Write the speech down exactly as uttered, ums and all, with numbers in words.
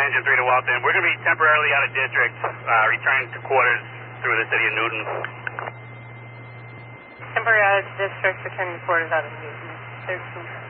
Engine three to Walton. We're going to be temporarily out of district, uh, returning to quarters through the city of Newton. Temporary out of district, returning quarters out of Newton. thirteen.